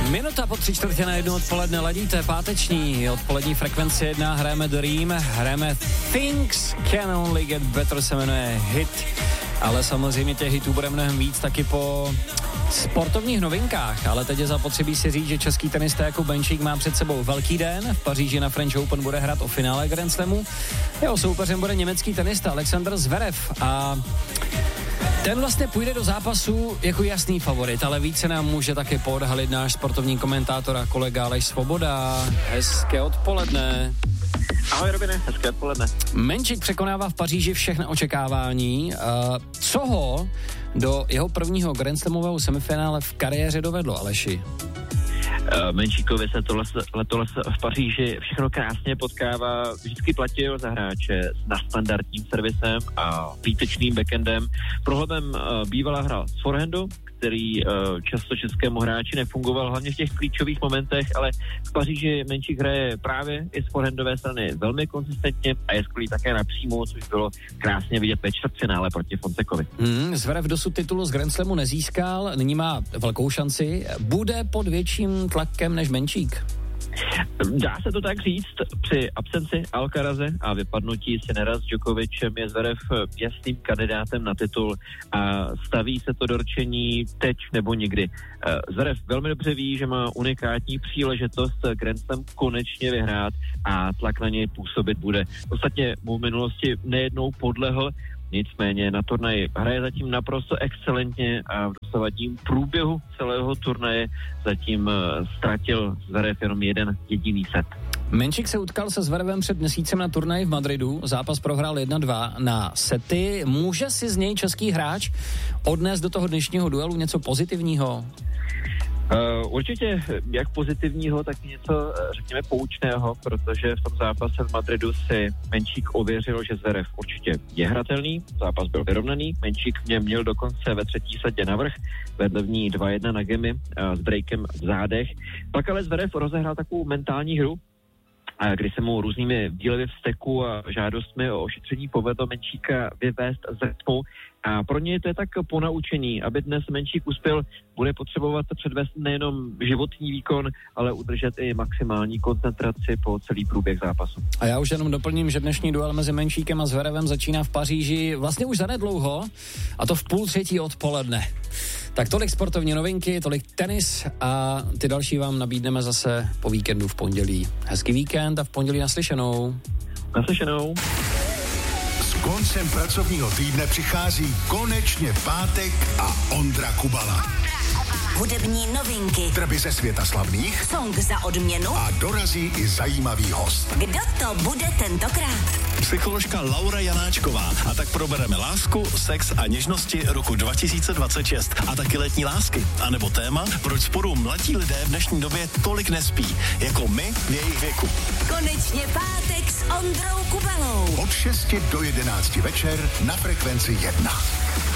Minuta po 3:45 odpoledne, ladíte páteční odpolední frekvenci 1, hrajeme Dream, hrajeme Things Can Only Get Better, se jmenuje hit, ale samozřejmě těch hitů bude mnohem víc taky po sportovních novinkách, ale teď je zapotřebí si říct, že český tenista Jakub Benčík má před sebou velký den, v Paříži na French Open bude hrát o finále Grand Slamu, jeho soupeřem bude německý tenista Alexander Zverev a ten vlastně půjde do zápasu jako jasný favorit, ale více nám může taky poodhalit náš sportovní komentátor a kolega Aleš Svoboda. Hezké odpoledne. Ahoj Robine, hezké odpoledne. Benčík překonává v Paříži všechna očekávání. Co ho do jeho prvního Grand Slamového semifinále v kariéře dovedlo, Aleši? Benčíkovi se to letos v Paříži všechno krásně potkává. Vždycky platil za hráče s nadstandardním servisem a výtečným backendem. Prohledem bývala hra z forehandu, který často českému hráči nefungoval, hlavně v těch klíčových momentech, ale v Paříži Benčík hraje právě i z forehandové strany velmi konzistentně a je skvělý také napřímo, což bylo krásně vidět ve čtvrtfinále proti Fonsekovi. Zverev dosud titulu z Grand Slamu nezískal, nyní má velkou šanci. Bude pod větším tlakem než Benčík? Dá se to tak říct, při absenci Alcaraze a vypadnutí Sinnera s Djokovicem je Zverev jasným kandidátem na titul a staví se to do rčení teď nebo nikdy. Zverev velmi dobře ví, že má unikátní příležitost Grand Slam konečně vyhrát a tlak na něj působit bude. Ostatně mu v minulosti nejednou podlehl, nicméně na turnaji hraje zatím naprosto excelentně a v dosavadním průběhu celého turnaje zatím ztratil Zverev jenom jeden jediný set. Benčík se utkal se Zverevem před měsícem na turnaji v Madridu, zápas prohrál 1-2 na sety. Může si z něj český hráč odnést do toho dnešního duelu něco pozitivního? Určitě jak pozitivního, tak něco, řekněme, poučného, protože v tom zápase v Madridu si Benčík ověřil, že Zverev určitě je hratelný, zápas byl vyrovnaný, Benčík v něm měl dokonce ve třetí setě navrch, vedl v ní 2-1 na gemy s breakem v zádech, pak ale Zverev rozehrál takovou mentální hru, a kdy se mu různými výlevy vzteku a žádostmi o ošetření povedlo Benčíka vyvést z rytmu. A pro něj to je tak ponaučení, aby dnes Benčík uspěl, bude potřebovat předvést nejenom životní výkon, ale udržet i maximální koncentraci po celý průběh zápasu. A já už jenom doplním, že dnešní duel mezi Benčíkem a Zverevem začíná v Paříži vlastně už zanedlouho, a to v 2:30 odpoledne. Tak tolik sportovní novinky, tolik tenis a ty další vám nabídneme zase po víkendu v pondělí. Hezký víkend a v pondělí naslyšenou. Naslyšenou. S koncem pracovního týdne přichází konečně pátek a Ondra Kubala. Hudební novinky, Trby ze světa slavných, song za odměnu a dorazí i zajímavý host. Kdo to bude tentokrát? Psycholožka Laura Janáčková. A tak probereme lásku, sex a něžnosti roku 2026. A taky letní lásky. A nebo téma, proč spolu mladí lidé v dnešní době tolik nespí, jako my v jejich věku. Konečně pátek s Ondrou Kubalou. Od 6 do 11 večer na Frekvenci 1.